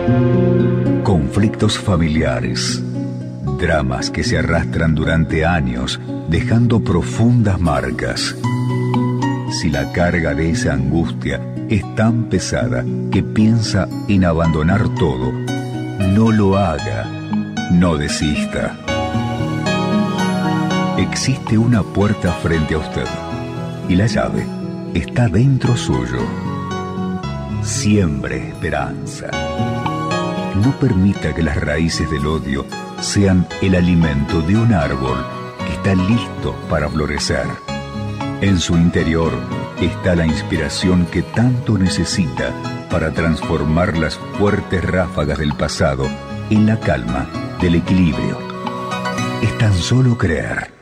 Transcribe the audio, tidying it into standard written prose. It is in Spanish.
Conflictos familiares, dramas que se arrastran durante años, dejando profundas marcas. Si la carga de esa angustia es tan pesada que piensa en abandonar todo, no lo haga, no desista. Existe una puerta frente a usted y la llave está dentro suyo. Siembre esperanza. No permita que las raíces del odio sean el alimento de un árbol que está listo para florecer. En su interior está la inspiración que tanto necesita para transformar las fuertes ráfagas del pasado en la calma del equilibrio. Es tan solo creer.